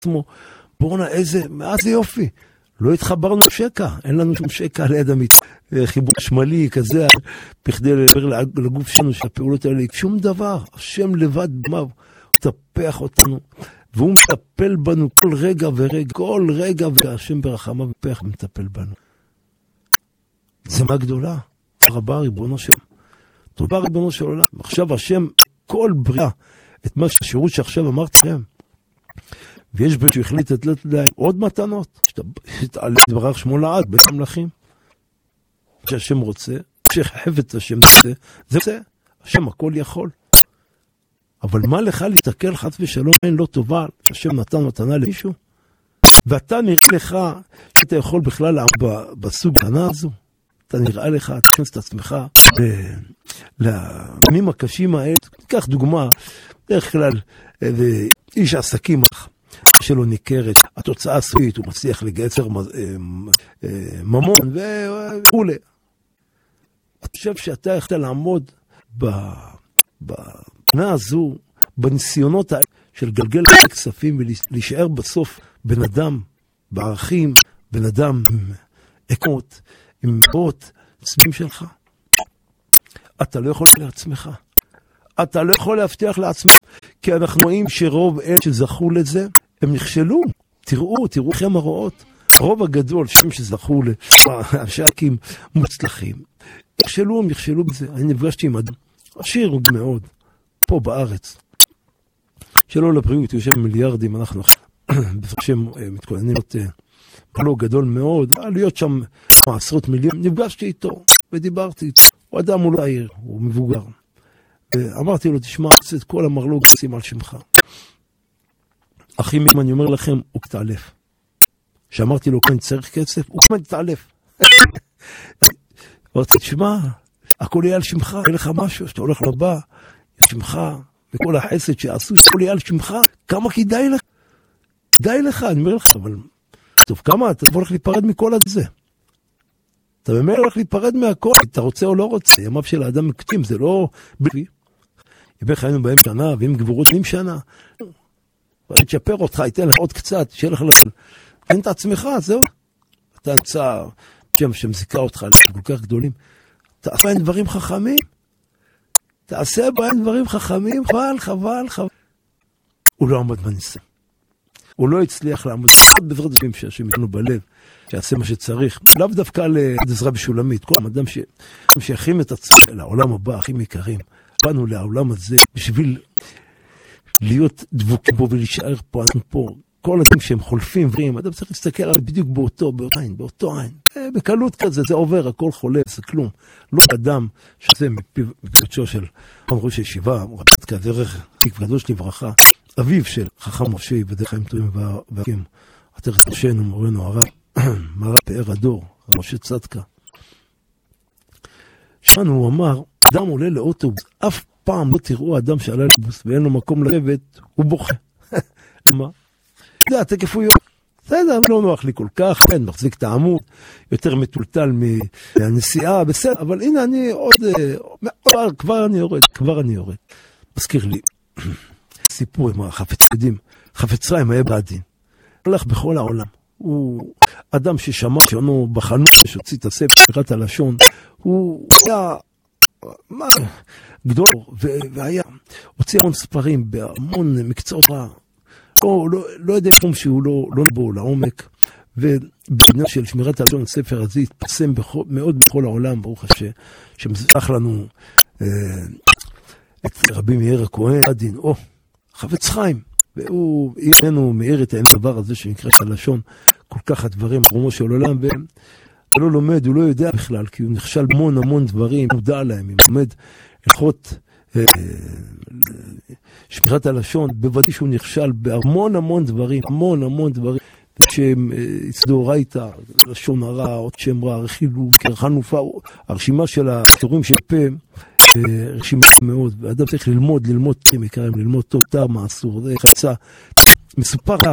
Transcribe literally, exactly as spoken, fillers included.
עצמו, בואנה איזה, מה זה יופי. לא התחברנו שקע, אין לנו שום שקע ליד המיט, חיבור שמלי כזה, בכדי לדבר לגוף שלנו שהפעולות האלה, שום דבר, השם לבד במה, הוא מטפח אותנו, והוא מטפל בנו כל רגע ורגע, כל רגע, והשם ברחמה ופח מטפל בנו. זה מה גדולה, רבה ריבונו של עולם. תודה ריבונו של עולם. עכשיו השם, כל בריאה, את מה שהשירות שעכשיו אמרתי להם, ויש בית שהחליט לתת להם עוד מתנות, שתעלה דברך שמו לעד, בין המלאכים. שהשם רוצה, שחפץ השם רוצה, זה רוצה, השם הכל יכול. אבל מה לך להתקל חס ושלום, אין לא טובה, שהשם נתן מתנה למישהו? ואתה נראה לך שאתה יכול בכלל לעמוד בסוג מתנה הזו? אתה נראה לך, תכנס את עצמך לימים הקשים האלה. תיקח דוגמה, דרך כלל, איש עסקים שלו ניכרת, התוצאה הסופית, הוא מצליח לגייצר ממון וכו'. אתה חושב שאתה יכולת לעמוד בבנה הזו, בניסיונות של גלגל כספים ולהישאר בסוף בן אדם בערכים, בן אדם עם עקרונות, עם מאות צבעים שלך. אתה לא יכול לעצמך. אתה לא יכול להבטיח לעצמך, כי אנחנו רואים שרוב אלה שזכו לזה, הם נכשלו. תראו, תראו לכם הרואות. רוב הגדול שהם שזכו לשעקים מוצלחים, נכשלו, הם נכשלו בזה. אני נפגשתי עם אדם, עשיר מאוד, פה בארץ. שלא לבריאות, יושב מיליארדים, אנחנו בפרשם מתכוננים להיות לא גדול מאוד, להיות שם עשרות מיליון. נפגשתי איתו ודיברתי איתו. הוא אדם אולי העיר, הוא מבוגר. אמרתי לו, תשמע, את כל המרלוג עושים על שמך. אחים, אם אני אומר לכם, הוא תעלף. שאמרתי לו, כאן צריך כסף, הוא כמעט תעלף. אמרתי, תשמע, הכל יהיה על שמך, יהיה לך משהו, שאתה הולך לבא, שמך, וכל החסד שעשו, שהכל יהיה על שמך, כמה כדאי לך? כדאי לך, אני אומר לך, אבל טוב, כמה אתה הולך להיפרד מכל הזה? אתה באמת הולך להיפרד מהכל, אתה רוצה או לא רוצה, ימיו של האדם מקטים, זה לא בלבי. יביא חיינו בהם שנה, ואם גבורות נים שנה, ואני תשפר אותך, ייתן לך עוד קצת, שיהיה לך לכל. אין את עצמך, זהו. אתה נצא, שם שמזיקה אותך, כל כך גדולים. תעשה בהם דברים חכמים. תעשה בהם דברים חכמים, חבל, חבל, חבל. הוא לא עמד בניסיון. הוא לא הצליח לעמוד בעזרת השם שהשם יתנו בלב, שיעשה מה שצריך. לאו דווקא לעזרה בשולמית, כל אדם שיכין את עצמו לעולם הבא, הכי יקרים. באנו לעולם הזה בשביל להיות דבוקים בו ולהישאר פה, אנחנו פה. כל הדברים שהם חולפים ורים, אדם צריך להסתכל עליו בדיוק באותו, באותו עין, באותו עין. בקלות כזה, זה עובר, הכל חולה, זה כלום. לא אדם שזה מפגשו של ראש הישיבה, רבת כדרך, תקווה קדוש לברכה, אביו של חכם משה, בדרך חיים טובים והקים, עטרת ראשנו, מורנו הרב, מראה פאר הדור, משה צדקה. שמענו, הוא אמר, אדם עולה לאוטובוס, אף פעם לא תראו אדם שעלה לאוטובוס ואין לו מקום לשבת, הוא בוכה. למה? זה התקף הוא יום. בסדר, לא נוח לי כל כך, כן, מחזיק את העמוד, יותר מטולטל מהנסיעה, בסדר, אבל הנה אני עוד, כבר, כבר אני יורד, כבר אני יורד. מזכיר לי, סיפור עם החפץ ידים, חפץ רעים היה בעדין, הולך בכל העולם, הוא אדם ששמע שעונו בחנות, שהוציא את הספר, שמירת הלשון, הוא היה, מה, גדול, והיה, הוציא המון ספרים, בהמון מקצועות רע, לא, לא, לא יודע שום שהוא לא, לא נבוא לעומק, ובעניין של שמירת הלשון, הספר הזה התפרסם בכל, מאוד בכל העולם, ברוך השם, שמזרח לנו אה, את רבי מאיר הכהן, עדין, או, חפץ חיים, והוא איננו מאיר את הדבר הזה שנקרא הלשון, כל כך הדברים, רומו של עולם, והוא לא לומד, הוא לא יודע בכלל, כי הוא נכשל המון המון דברים, הוא מודע להם, הוא לומד הלכות, שמירת הלשון, בוודאי שהוא נכשל בהמון המון דברים, המון המון דברים, שהם יצדו ראיתה, לשון הרע, עוד שם רע, רכילו, חנופה, הרשימה של התורים של פה, רשימה מאוד, ואדם צריך ללמוד, ללמוד, ללמוד טוב, תר, מה אסור, זה חצה, מסופר